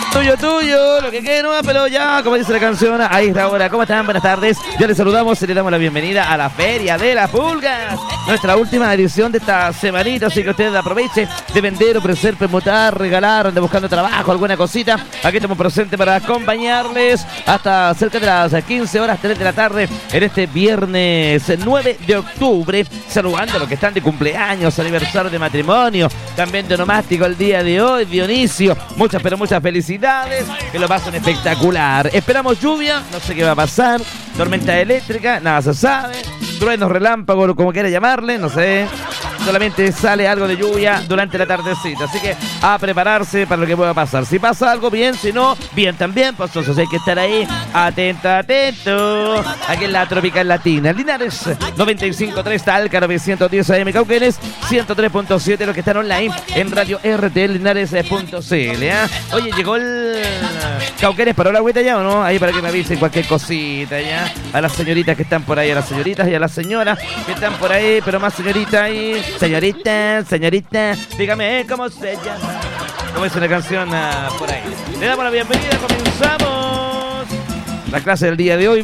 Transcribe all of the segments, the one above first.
Tuyo, lo que quede nomás, pero ya, como dice la canción, ahí está ahora. ¿Cómo están? Buenas tardes. Ya les saludamos y les damos la bienvenida a la Feria de las Pulgas. Nuestra última edición de esta semanita, así que usted aproveche de vender, ofrecer, permutar, regalar, ande buscando trabajo, alguna cosita. Aquí estamos presentes para acompañarles hasta cerca de las 15 horas, 3 de la tarde, en este viernes 9 de octubre, saludando a los que están de cumpleaños, aniversario de matrimonio, también de onomástico el día de hoy, Dionisio. Muchas, pero muchas felicidades, que lo pasen espectacular. Esperamos lluvia, no sé qué va a pasar, tormenta eléctrica, nada se sabe, truenos, relámpagos, como quiera llamarle, no sé. Solamente sale algo de lluvia durante la tardecita, así que a prepararse para lo que pueda pasar. Si pasa algo, bien, si no, bien también. Pues entonces hay que estar ahí, atento, aquí en la Tropical Latina. Linares 95.3, Talca 910 AM, Cauquenes 103.7, los que están online en radio rtlinares.cl, ¿eh? Oye, llegó el Cauquenes para la agüita ya, ¿o no? Ahí para que me avisen cualquier cosita, ¿ya? A las señoritas que están por ahí, a las señoritas y a las señoras que están por ahí, pero más señoritas ahí. Señorita, dígame cómo se llama. Como es una canción por ahí. Le damos la bienvenida, comenzamos la clase del día de hoy,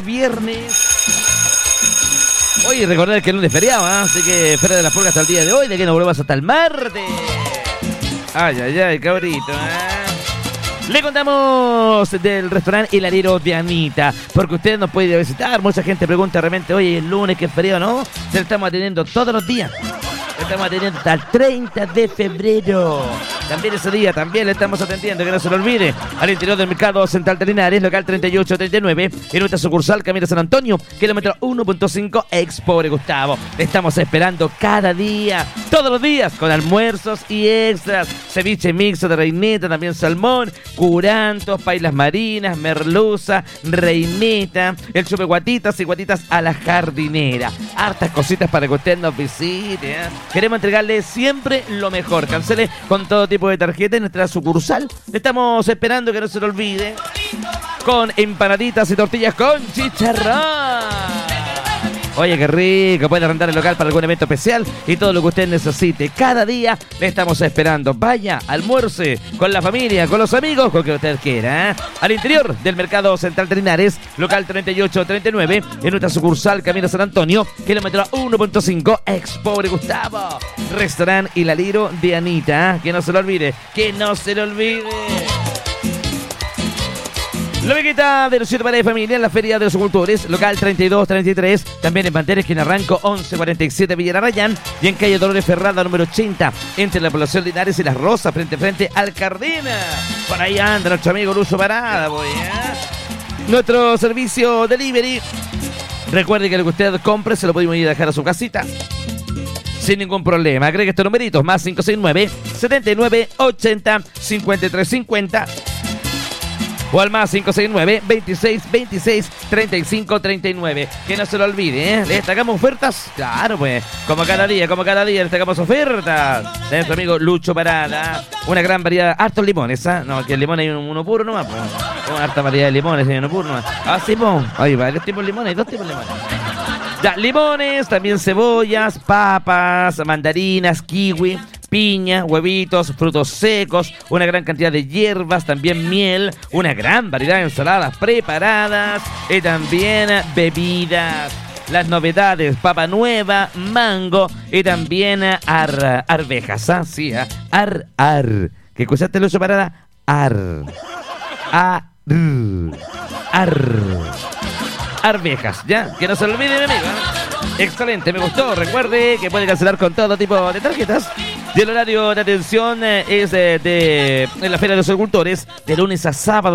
viernes. Hoy recordar que el lunes es feriado, así que Feria de las Pulgas hasta el día de hoy, de que no volvamos hasta el martes. Ay, cabrito, Le contamos del restaurante El Alero de Anita, porque usted nos puede ir a visitar. Mucha gente pregunta realmente, oye, el lunes que es feriado, ¿no? Se lo estamos atendiendo todos los días. Estamos atendiendo hasta el 30 de febrero. También ese día, también le estamos atendiendo, que no se lo olvide. Al interior del Mercado Central de Linares, local 3839, en nuestra sucursal Camino San Antonio, kilómetro 1.5, Expo Gustavo. Le estamos esperando cada día, todos los días, con almuerzos y extras. Ceviche mixto de reineta, también salmón, curantos, pailas marinas, merluza, reineta, el chupe guatitas y guatitas a la jardinera. Hartas cositas para que usted nos visite, ¿eh? Queremos entregarle siempre lo mejor. Cancele con todo tipo de tarjeta en nuestra sucursal. Le estamos esperando, que no se lo olvide, con empanaditas y tortillas con chicharrón. Oye, qué rico. Puede rentar el local para algún evento especial y todo lo que usted necesite. Cada día le estamos esperando. Vaya, almuerce con la familia, con los amigos, con que usted quiera, ¿eh? Al interior del Mercado Central de Linares, local 3839, en nuestra sucursal Camino San Antonio, kilómetro 1.5, Expo Gustavo. Restaurante El Alero de Anita, ¿eh? Que no se lo olvide, que no se lo olvide. La Vegueta de los 7 Pares de Familia en la Feria de los Agricultores, local 3233, también en Banderas, en Arranco 1147 Villararrayán, y en calle Dolores Ferrada número 80, entre la población de Linares y Las Rosas, frente al Cardina. Por ahí anda nuestro amigo Lucho Parada, boy, ¿eh? Nuestro servicio delivery. Recuerde que lo que usted compre se lo podemos ir a dejar a su casita sin ningún problema. Agregue estos numeritos, más 569 79 80 53 50. O al más 569 26 26 35 39. Que no se lo olvide, ¿eh? ¿Le destacamos ofertas? Claro, pues. Como cada día le destacamos ofertas. De nuestro amigo Lucho Parada. Una gran variedad. Hartos limones, ¿ah? No, que el limón hay uno puro nomás, pues. Una harta variedad de limones, hay uno puro nomás. Ah, sí, pues. Hay varios tipos de limones, hay 2 tipos de limones. Ya, limones, también cebollas, papas, mandarinas, kiwi, piña, huevitos, frutos secos, una gran cantidad de hierbas, también miel, una gran variedad de ensaladas preparadas y también bebidas. Las novedades, papa nueva, mango y también arvejas, ¿ah? Sí, ar. ¿Qué escuchaste, Lucho Parada? Arvejas, ¿ya? Que no se lo olviden, amigo, ¿eh? Excelente, me gustó. Recuerde que puede cancelar con todo tipo de tarjetas. Y el horario de atención es en la Feria de los Agricultores, de lunes a sábado.